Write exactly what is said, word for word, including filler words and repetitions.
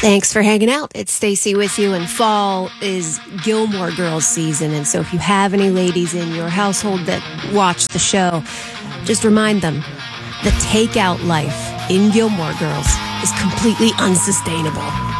Thanks for hanging out. It's Stacy with you, and fall is Gilmore Girls season. And so if you have any ladies in your household that watch the show, just remind them the takeout life in Gilmore Girls is completely unsustainable.